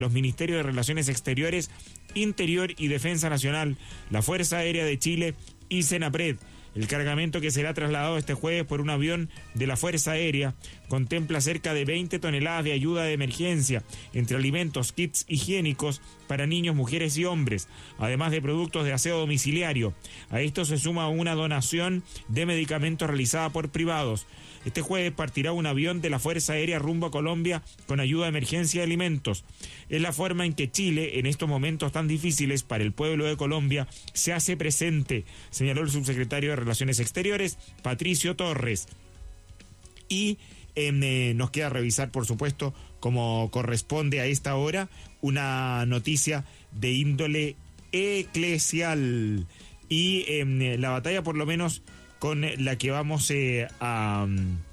los Ministerios de Relaciones Exteriores, Interior y Defensa Nacional, la Fuerza Aérea de Chile y Senapred. El cargamento, que será trasladado este jueves por un avión de la Fuerza Aérea, contempla cerca de 20 toneladas de ayuda de emergencia, entre alimentos, kits higiénicos para niños, mujeres y hombres, además de productos de aseo domiciliario. A esto se suma una donación de medicamentos realizada por privados. Este jueves partirá un avión de la Fuerza Aérea rumbo a Colombia con ayuda de emergencia y alimentos. Es la forma en que Chile, en estos momentos tan difíciles para el pueblo de Colombia, se hace presente, señaló el subsecretario de Relaciones Exteriores, Patricio Torres. Y nos queda revisar, por supuesto, como corresponde a esta hora, una noticia de índole eclesial. Y la batalla, por lo menos, con la que vamos a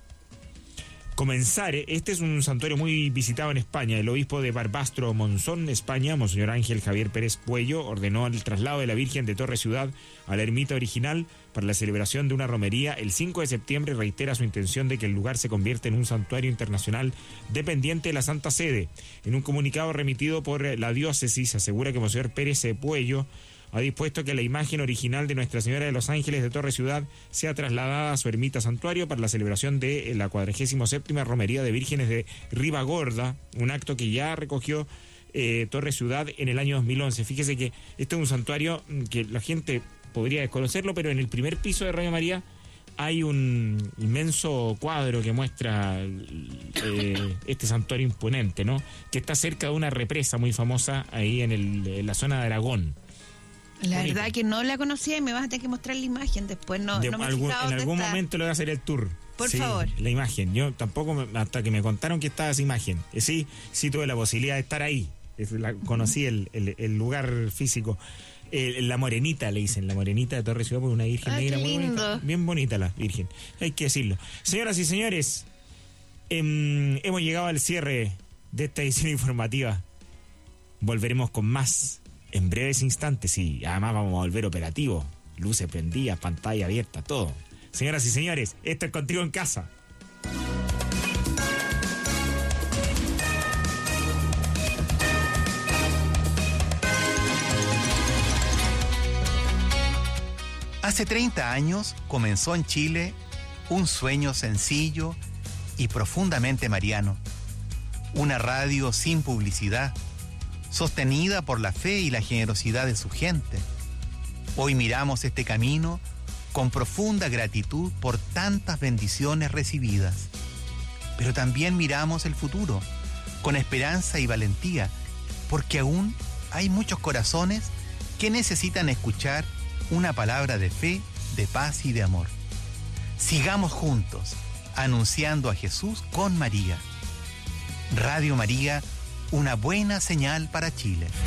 comenzar. Este es un santuario muy visitado en España. El obispo de Barbastro, Monzón, España, Monseñor Ángel Javier Pérez Puello, ordenó el traslado de la Virgen de Torre Ciudad a la ermita original para la celebración de una romería el 5 de septiembre. Reitera su intención de que el lugar se convierta en un santuario internacional dependiente de la Santa Sede. En un comunicado remitido por la diócesis, asegura que Monseñor Pérez Puello ha dispuesto que la imagen original de Nuestra Señora de los Ángeles de Torre Ciudad sea trasladada a su ermita santuario para la celebración de la 47ª Romería de Vírgenes de Ribagorda, un acto que ya recogió Torre Ciudad en el año 2011. Fíjese que este es un santuario que la gente podría desconocerlo, pero en el primer piso de Radio María hay un inmenso cuadro que muestra este santuario imponente, ¿no? Que está cerca de una represa muy famosa ahí en la zona de Aragón. La verdad que no la conocía y me vas a tener que mostrar la imagen después. No me he fijado en algún momento le voy a hacer el tour. Por favor. La imagen. Yo tampoco, hasta que me contaron que estaba esa imagen. Sí tuve la posibilidad de estar ahí. Conocí el lugar físico. La Morenita, le dicen, la Morenita de Torre Ciudad, por una virgen negra muy bonita. Bien bonita la virgen, hay que decirlo. Señoras y señores, hemos llegado al cierre de esta edición informativa. Volveremos con más en breves instantes y además vamos a volver operativo. Luces prendidas, pantalla abierta, todo. Señoras y señores, esto es Contigo en Casa. Hace 30 años comenzó en Chile un sueño sencillo y profundamente mariano. Una radio sin publicidad, sostenida por la fe y la generosidad de su gente. Hoy miramos este camino con profunda gratitud por tantas bendiciones recibidas. Pero también miramos el futuro con esperanza y valentía, porque aún hay muchos corazones que necesitan escuchar una palabra de fe, de paz y de amor. Sigamos juntos, anunciando a Jesús con María. Radio María, una buena señal para Chile.